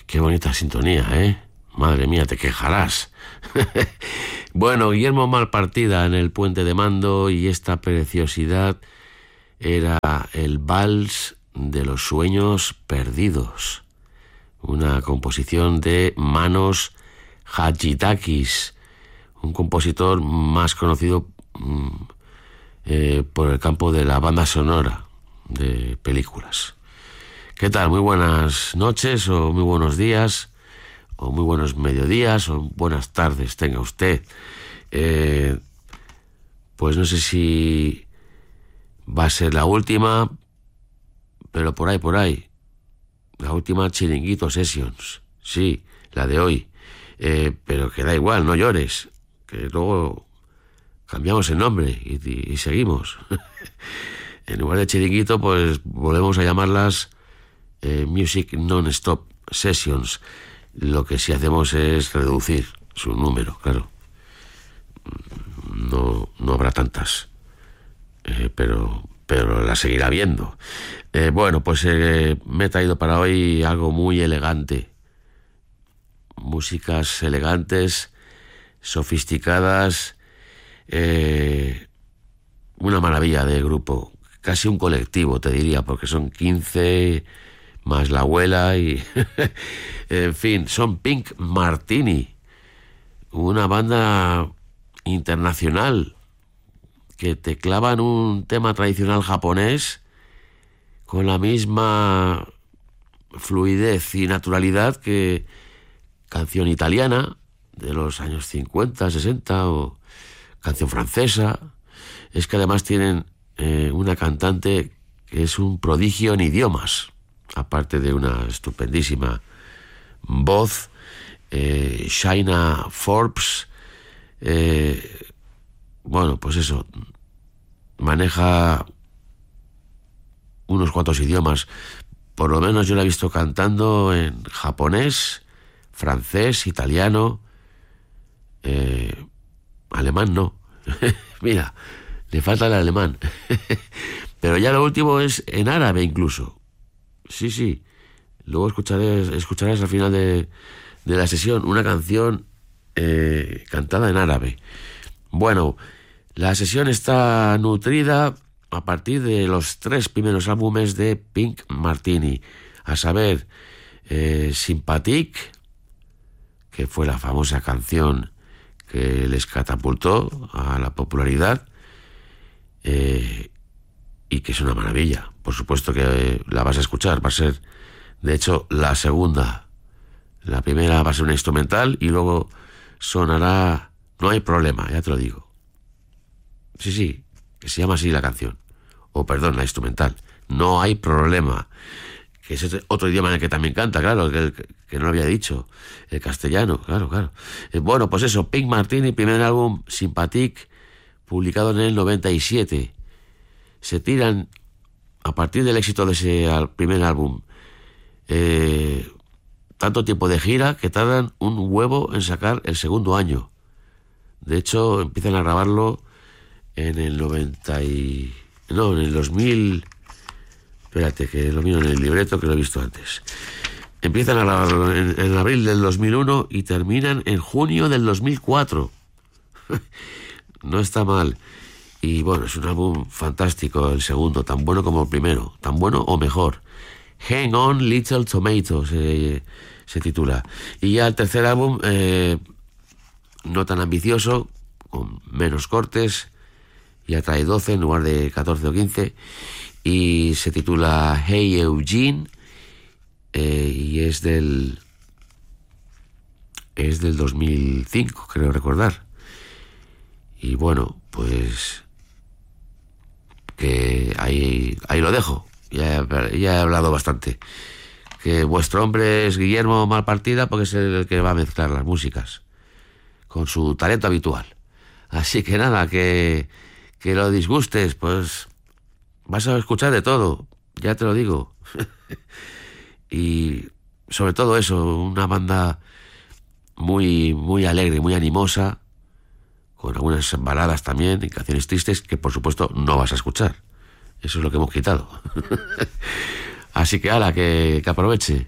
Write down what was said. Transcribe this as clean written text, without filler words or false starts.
Qué bonita sintonía, ¿eh? Madre mía, te quejarás. Bueno, Guillermo Malpartida en el Puente de Mando, y esta preciosidad era el Vals de los Sueños Perdidos, una composición de Manos Hadjitakis, un compositor más conocido por el campo de la banda sonora de películas. ¿Qué tal? Muy buenas noches, o muy buenos días, o muy buenos mediodías, o buenas tardes tenga usted. Pues no sé si va a ser la última, pero por ahí. La última Chiringuito Sessions. Sí, la de hoy. Pero que da igual, no llores, que luego cambiamos el nombre y seguimos. En lugar de Chiringuito, pues volvemos a llamarlas Music Non-Stop Sessions. Lo que sí hacemos es reducir su número, claro. No habrá tantas, pero la seguirá habiendo. Bueno, pues me he traído para hoy algo muy elegante. Músicas elegantes, sofisticadas, una maravilla de grupo, casi un colectivo, te diría, porque son 15 más la abuela y en fin, son Pink Martini, una banda internacional que te clavan un tema tradicional japonés con la misma fluidez y naturalidad que canción italiana de los años 50, 60 o canción francesa. Es que además tienen una cantante que es un prodigio en idiomas, aparte de una estupendísima voz. Shaina Forbes, bueno, pues eso, maneja unos cuantos idiomas. Por lo menos yo la he visto cantando en japonés, francés, italiano, alemán no. Mira, le falta el alemán. Pero ya lo último es en árabe incluso. Sí. Luego escucharás al final de la sesión una canción cantada en árabe. Bueno, la sesión está nutrida a partir de los 3 primeros álbumes de Pink Martini, a saber, Sympathique, que fue la famosa canción que les catapultó a la popularidad, y que es una maravilla. Por supuesto que la vas a escuchar, va a ser, de hecho, la segunda. La primera va a ser una instrumental y luego sonará No hay problema, ya te lo digo. Sí, que se llama así la canción. O perdón, la instrumental. No hay problema. Que es otro idioma en el que también canta, claro, que no lo había dicho. El castellano, claro. Bueno, pues eso, Pink Martini, primer álbum, Sympathique, publicado en el 97. Se tiran, a partir del éxito de ese primer álbum, tanto tiempo de gira que tardan un huevo en sacar el segundo año. De hecho, empiezan a grabarlo en el 2000... Espérate, que lo miro en el libreto, que lo he visto antes. Empiezan a grabarlo en abril del 2001 y terminan en junio del 2004. No está mal. Y bueno, es un álbum fantástico, el segundo, tan bueno como el primero, tan bueno o mejor. Hang On Little Tomato se titula. Y ya el tercer álbum, no tan ambicioso, con menos cortes, ya trae 12 en lugar de 14 o 15, y se titula Hey Eugene, y es del 2005, creo recordar. Y bueno, pues que ahí lo dejo. Ya he hablado bastante. Que vuestro hombre es Guillermo Malpartida, porque es el que va a mezclar las músicas con su talento habitual. Así que nada, que lo disgustes, pues vas a escuchar de todo, ya te lo digo. Y sobre todo eso, una banda muy, muy alegre, muy animosa, con algunas baladas también y canciones tristes que por supuesto no vas a escuchar. Eso es lo que hemos quitado. Así que ala, que aproveche.